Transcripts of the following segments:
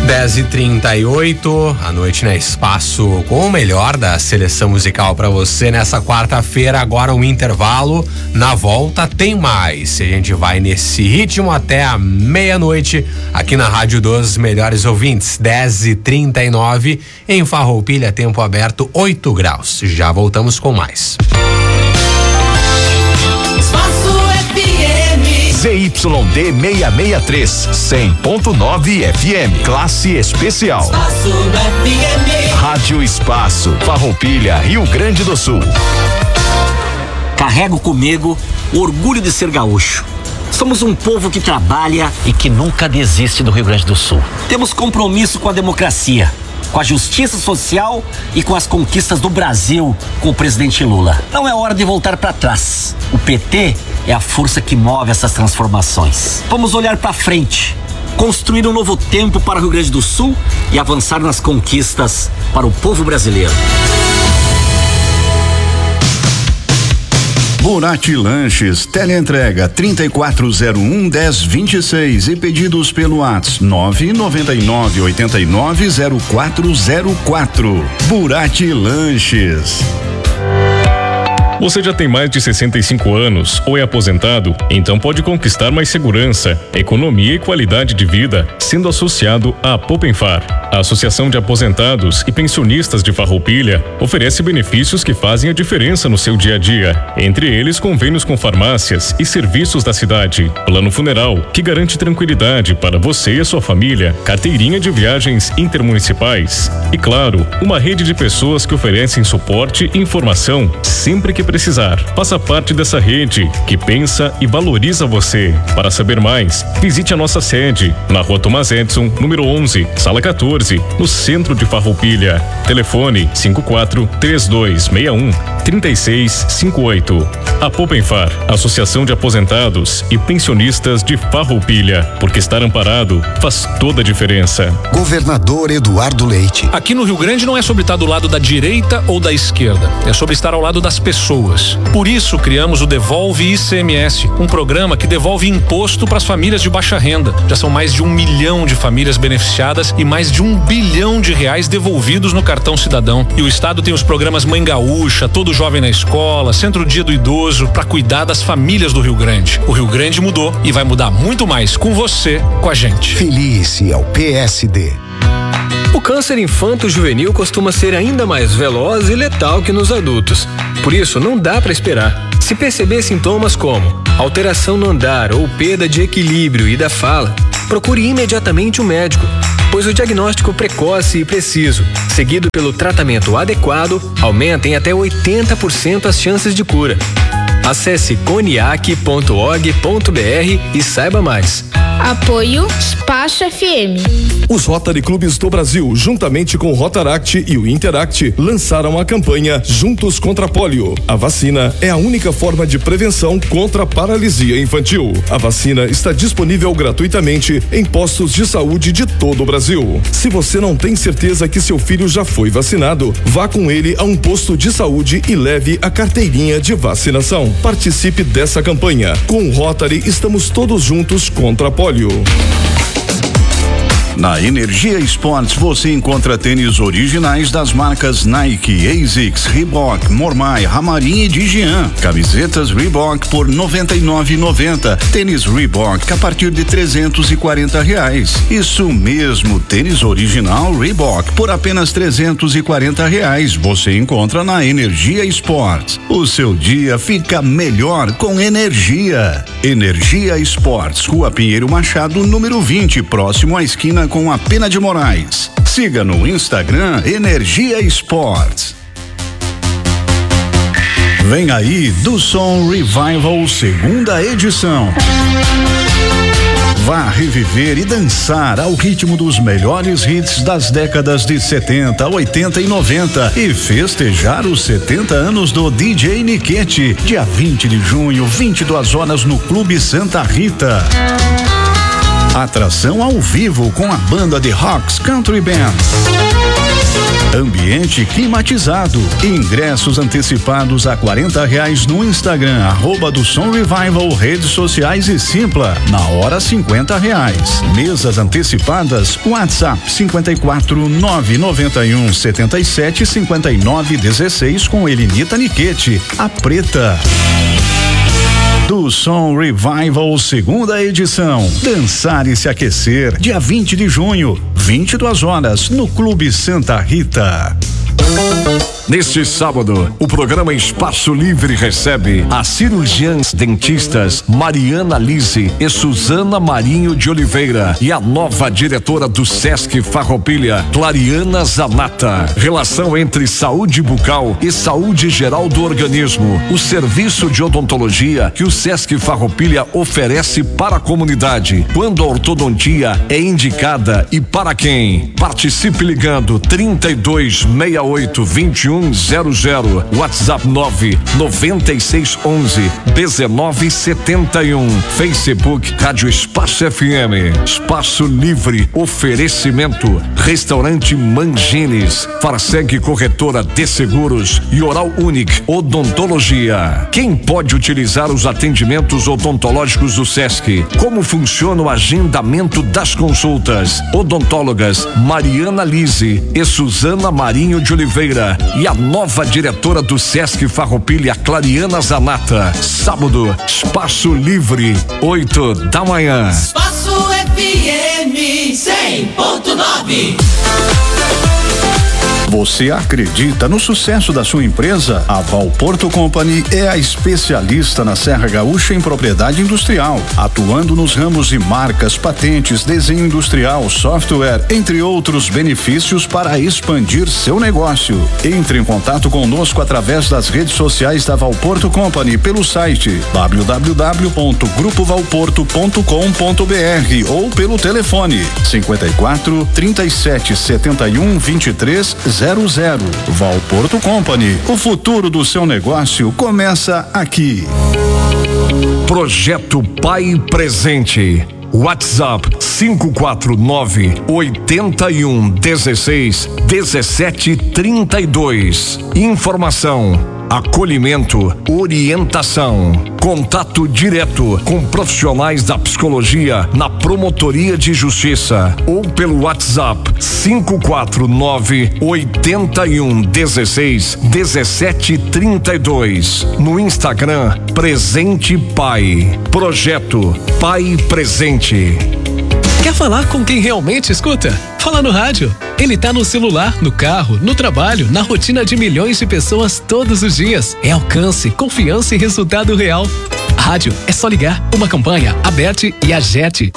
10h38, a noite na Espaço com o melhor da seleção musical pra você nessa quarta-feira. Agora um intervalo, na volta tem mais. A gente vai nesse ritmo até a meia-noite aqui na Rádio dos Melhores Ouvintes. 10h39 em Farroupilha, tempo aberto 8 graus. Já voltamos com mais. ZYD 663, 100.9 FM, classe especial. Espaço FM. Rádio Espaço, Farroupilha, Rio Grande do Sul. Carrego comigo o orgulho de ser gaúcho. Somos um povo que trabalha e que nunca desiste do Rio Grande do Sul. Temos compromisso com a democracia, com a justiça social e com as conquistas do Brasil com o presidente Lula. Não é hora de voltar para trás. O PT é a força que move essas transformações. Vamos olhar para frente, construir um novo tempo para o Rio Grande do Sul e avançar nas conquistas para o povo brasileiro. Burati Lanches, teleentrega 3401-1026 e pedidos pelo WhatsApp 999890404. Burati Lanches. Você já tem mais de 65 anos ou é aposentado? Então pode conquistar mais segurança, economia e qualidade de vida sendo associado à Popenfar. A Associação de Aposentados e Pensionistas de Farroupilha oferece benefícios que fazem a diferença no seu dia a dia. Entre eles, convênios com farmácias e serviços da cidade, plano funeral, que garante tranquilidade para você e a sua família, carteirinha de viagens intermunicipais e, claro, uma rede de pessoas que oferecem suporte e informação sempre que precisar. Faça parte dessa rede que pensa e valoriza você. Para saber mais, visite a nossa sede na Rua Tomás Edson, número 11, sala 14, no centro de Farroupilha. Telefone 54-3261-3658. A Popenfar, Associação de Aposentados e Pensionistas de Farroupilha, porque estar amparado faz toda a diferença. Governador Eduardo Leite. Aqui no Rio Grande não é sobre estar do lado da direita ou da esquerda, é sobre estar ao lado das pessoas. Por isso criamos o Devolve ICMS, um programa que devolve imposto para as famílias de baixa renda. Já são mais de 1 milhão de famílias beneficiadas e mais de R$1 bilhão devolvidos no cartão cidadão. E o estado tem os programas Mãe Gaúcha, Todo Jovem na Escola, Centro Dia do Idoso, para cuidar das famílias do Rio Grande. O Rio Grande mudou e vai mudar muito mais com você, com a gente. Felice ao PSD. O câncer infanto-juvenil costuma ser ainda mais veloz e letal que nos adultos. Por isso, não dá para esperar. Se perceber sintomas como alteração no andar ou perda de equilíbrio e da fala, procure imediatamente um médico, pois o diagnóstico precoce e preciso, seguido pelo tratamento adequado, aumenta em até 80% as chances de cura. Acesse coniac.org.br e saiba mais. Apoio Espaço FM. Os Rotary Clubes do Brasil, juntamente com o Rotaract e o Interact, lançaram a campanha Juntos contra a Polio. A vacina é a única forma de prevenção contra a paralisia infantil. A vacina está disponível gratuitamente em postos de saúde de todo o Brasil. Se você não tem certeza que seu filho já foi vacinado, vá com ele a um posto de saúde e leve a carteirinha de vacinação. Participe dessa campanha. Com o Rotary, estamos todos juntos contra a polio. Na Energia Esportes você encontra tênis originais das marcas Nike, ASICS, Reebok, Mormai, Ramarim e Digian. Camisetas Reebok por R$ 99,90. Tênis Reebok a partir de R$340. Isso mesmo, tênis original Reebok por apenas R$340. Você encontra na Energia Esportes. O seu dia fica melhor com energia. Energia Esportes, Rua Pinheiro Machado, número 20, próximo à esquina com a Pena de Moraes. Siga no Instagram Energia Esportes. Vem aí do Som Revival, segunda edição. Vá reviver e dançar ao ritmo dos melhores hits das décadas de 70, 80 e 90 e festejar os 70 anos do DJ Niquete, dia 20 de junho, 22 horas no Clube Santa Rita. Atração ao vivo com a banda de Rocks Country Band. Ambiente climatizado. Ingressos antecipados a R$40 no Instagram, @do Som Revival, redes sociais e Simpla. Na hora R$50. Mesas antecipadas, WhatsApp 54991775916 com Elenita Niquete, a Preta. Do Som Revival, segunda edição. Dançar e se aquecer, dia 20 de junho, 22 horas, no Clube Santa Rita. Neste sábado, o programa Espaço Livre recebe as cirurgiãs dentistas Mariana Lise e Suzana Marinho de Oliveira e a nova diretora do Sesc Farroupilha, Clariana Zanata. Relação entre saúde bucal e saúde geral do organismo. O serviço de odontologia que o Sesc Farroupilha oferece para a comunidade. Quando a ortodontia é indicada e para quem? Participe ligando 3268-2100, WhatsApp 99611-1971, Facebook Rádio Espaço FM, Espaço Livre, oferecimento Restaurante Mangines, Farseg Corretora de Seguros e Oral Unique Odontologia. Quem pode utilizar os atendimentos odontológicos do Sesc? Como funciona o agendamento das consultas? Odontólogas Mariana Lise e Suzana Marinho de Oliveira e a nova diretora do Sesc Farroupilha, Clariana Zanata. Sábado, Espaço Livre, 8 da manhã. Espaço FM 100.9. Você acredita no sucesso da sua empresa? A Valporto Company é a especialista na Serra Gaúcha em propriedade industrial, atuando nos ramos de marcas, patentes, desenho industrial, software, entre outros benefícios para expandir seu negócio. Entre em contato conosco através das redes sociais da Valporto Company pelo site www.grupovalporto.com.br ou pelo telefone 54 37 71 23 00. Valporto Company, o futuro do seu negócio começa aqui. Projeto Pai Presente. WhatsApp 549-8116-1732. Informação, acolhimento, orientação, contato direto com profissionais da psicologia na Promotoria de Justiça ou pelo WhatsApp 549-8116-1732. No Instagram, Presente Pai. Projeto Pai Presente. Quer falar com quem realmente escuta? Fala no rádio. Ele tá no celular, no carro, no trabalho, na rotina de milhões de pessoas todos os dias. É alcance, confiança e resultado real. Rádio é só ligar. Uma campanha, Aberte e Agete.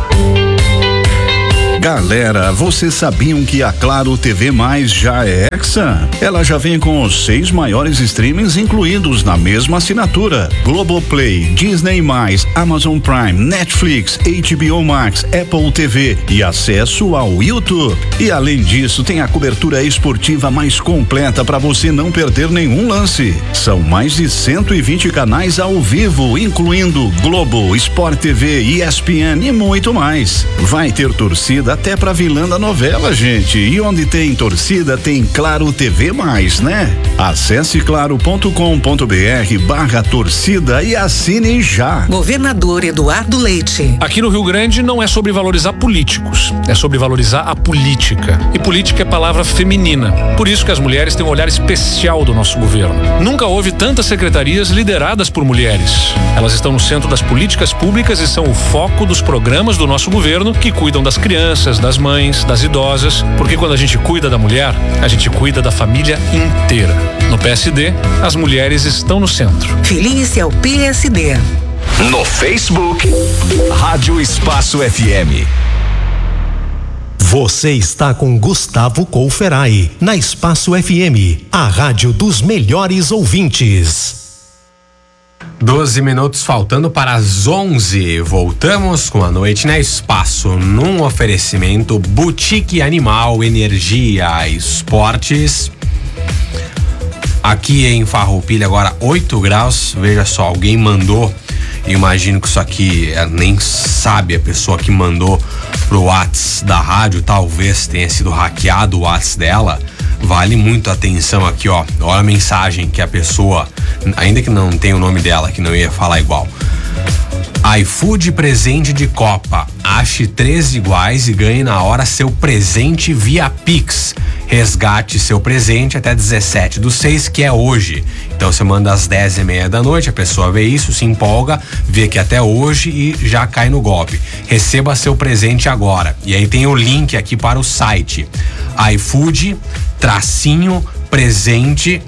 Galera, vocês sabiam que a Claro TV Mais já é Hexa? Ela já vem com os 6 maiores streamings incluídos na mesma assinatura: Globoplay, Disney+, Amazon Prime, Netflix, HBO Max, Apple TV e acesso ao YouTube. E além disso, tem a cobertura esportiva mais completa para você não perder nenhum lance. São mais de 120 canais ao vivo, incluindo Globo, Sport TV, ESPN e muito mais. Vai ter torcida até pra vilã da novela, gente. E onde tem torcida, tem Claro TV Mais, né? Acesse claro.com.br/torcida e assine já. Governador Eduardo Leite. Aqui no Rio Grande não é sobre valorizar políticos, é sobre valorizar a política. E política é palavra feminina. Por isso que as mulheres têm um olhar especial do nosso governo. Nunca houve tantas secretarias lideradas por mulheres. Elas estão no centro das políticas públicas e são o foco dos programas do nosso governo que cuidam das crianças, das mães, das idosas, porque quando a gente cuida da mulher, a gente cuida da família inteira. No PSD, as mulheres estão no centro. Feliz é o PSD. No Facebook, Rádio Espaço FM. Você está com Gustavo Colferai, na Espaço FM, a rádio dos melhores ouvintes. 12 minutos faltando para as 11. Voltamos com a noite na Espaço, num oferecimento Boutique Animal, Energia, Esportes. Aqui em Farroupilha agora 8 graus. Veja só, alguém mandou. Imagino que isso aqui nem sabe a pessoa que mandou pro WhatsApp da rádio. Talvez tenha sido hackeado o WhatsApp dela. vale muito a atenção aqui, ó. Olha a mensagem que a pessoa, ainda que não tenha o nome dela, que não ia falar igual. iFood presente de Copa. Ache 3 iguais e ganhe na hora seu presente via Pix. Resgate seu presente até 17/6, que é hoje. Então você manda às 10:30 da noite, a pessoa vê isso, se empolga, vê que até hoje e já cai no golpe. Receba seu presente agora. E aí tem o link aqui para o site iFood-presente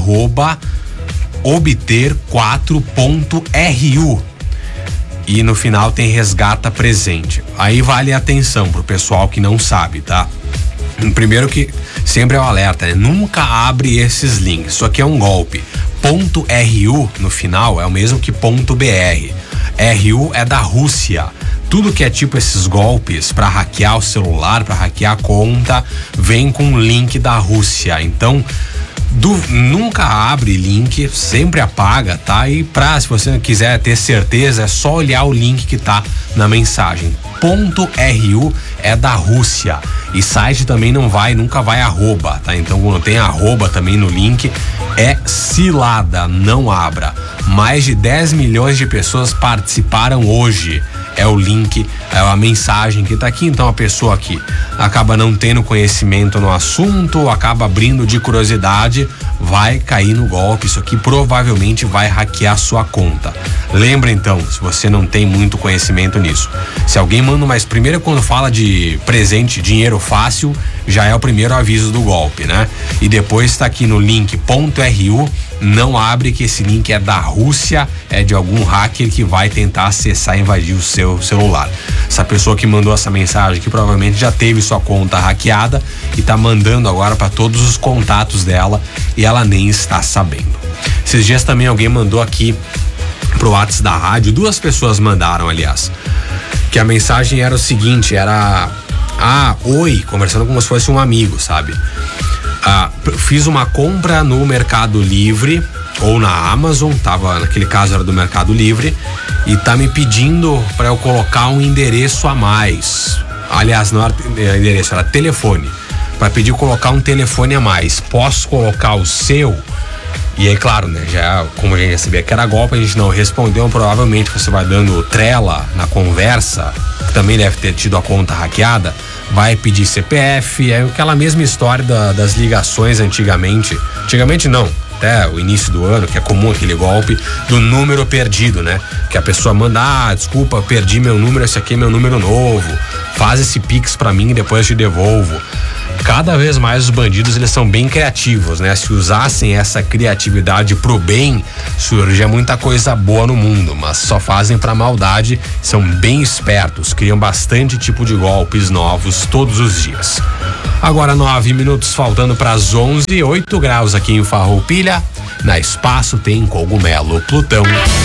@obter4.ru. E no final tem resgata presente. Aí vale a atenção pro pessoal que não sabe, tá? Primeiro que sempre é o alerta, né? Nunca abre esses links. Isso aqui é um golpe. .ru no final é o mesmo que .br. RU é da Rússia. Tudo que é tipo esses golpes para hackear o celular, para hackear a conta, vem com um link da Rússia. Então, nunca abre link, sempre apaga, tá? E se você quiser ter certeza, é só olhar o link que tá na mensagem. .ru é da Rússia. E site também nunca vai arroba, tá? Então quando tem arroba também no link, é cilada, não abra. Mais de 10 milhões de pessoas participaram hoje. É o link, é a mensagem que tá aqui. Então a pessoa que acaba não tendo conhecimento no assunto, acaba abrindo de curiosidade, vai cair no golpe. Isso aqui provavelmente vai hackear sua conta. Lembra então, se você não tem muito conhecimento nisso, se alguém manda, mas primeiro quando fala de presente, dinheiro fácil, já é o primeiro aviso do golpe, né? E depois está aqui no link .ru, não abre, que esse link é da Rússia, é de algum hacker que vai tentar acessar e invadir o seu celular. Essa pessoa que mandou essa mensagem que provavelmente já teve sua conta hackeada e tá mandando agora para todos os contatos dela e ela nem está sabendo. Esses dias também alguém mandou aqui pro WhatsApp da rádio, 2 pessoas mandaram, aliás, que a mensagem era o seguinte, era oi, conversando como se fosse um amigo, sabe? Fiz uma compra no Mercado Livre ou na Amazon, naquele caso era do Mercado Livre, e tá me pedindo para eu colocar um endereço a mais. Aliás, não era endereço, era telefone. Para pedir colocar um telefone a mais. Posso colocar o seu? E aí, claro, né? Já como a gente já sabia que era golpe, a gente não respondeu. Provavelmente você vai dando trela na conversa, que também deve ter tido a conta hackeada. Vai pedir CPF, é aquela mesma história das ligações antigamente. Antigamente não, até o início do ano, que é comum aquele golpe do número perdido, né? Que a pessoa manda, desculpa, perdi meu número, esse aqui é meu número novo. Faz esse Pix pra mim e depois eu te devolvo. Cada vez mais os bandidos, eles são bem criativos, né? Se usassem essa criatividade pro bem, surge muita coisa boa no mundo, mas só fazem pra maldade, são bem espertos, criam bastante tipo de golpes novos todos os dias. Agora 9 minutos faltando pras 11, 8 graus aqui em Farroupilha. Na Espaço tem Cogumelo Plutão.